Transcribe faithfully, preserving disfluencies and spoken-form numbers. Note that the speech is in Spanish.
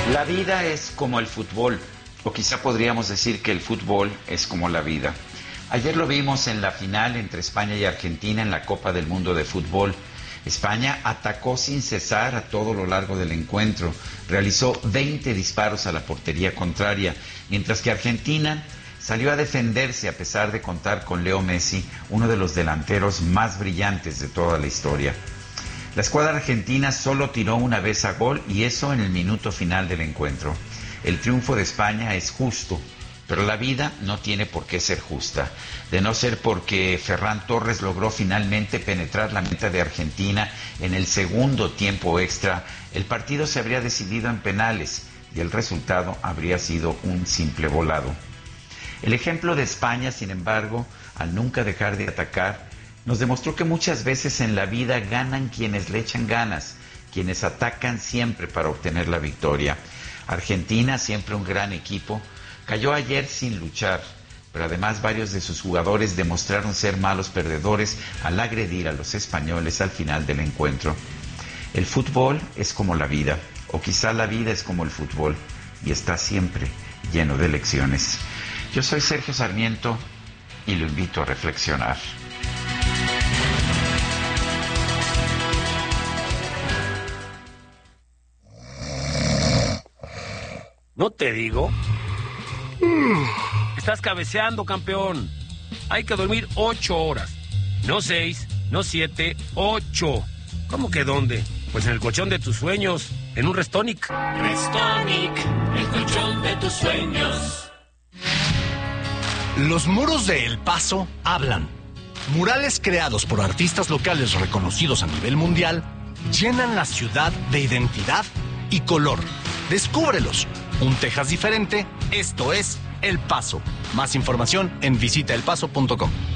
La vida es como el fútbol, o quizá podríamos decir que el fútbol es como la vida. Ayer lo vimos en la final entre España y Argentina en la Copa del Mundo de Fútbol. España atacó sin cesar a todo lo largo del encuentro, realizó veinte disparos a la portería contraria, mientras que Argentina salió a defenderse a pesar de contar con Leo Messi, uno de los delanteros más brillantes de toda la historia. La escuadra argentina solo tiró una vez a gol y eso en el minuto final del encuentro. El triunfo de España es justo, pero la vida no tiene por qué ser justa. De no ser porque Ferran Torres logró finalmente penetrar la meta de Argentina en el segundo tiempo extra, el partido se habría decidido en penales y el resultado habría sido un simple volado. El ejemplo de España, sin embargo, al nunca dejar de atacar, nos demostró que muchas veces en la vida ganan quienes le echan ganas, quienes atacan siempre para obtener la victoria. Argentina, siempre un gran equipo, cayó ayer sin luchar, pero además varios de sus jugadores demostraron ser malos perdedores al agredir a los españoles al final del encuentro. El fútbol es como la vida, o quizá la vida es como el fútbol, y está siempre lleno de lecciones. Yo soy Sergio Sarmiento y lo invito a reflexionar. ¿No te digo? Estás cabeceando, campeón. Hay que dormir ocho horas. No seis, no siete, ocho. ¿Cómo que dónde? Pues en el colchón de tus sueños, en un Restonic. Restonic, el colchón de tus sueños. Los muros de El Paso hablan. Murales creados por artistas locales reconocidos a nivel mundial llenan la ciudad de identidad y color. Descúbrelos. Un Texas diferente, esto es El Paso. Más información en visita el paso punto com.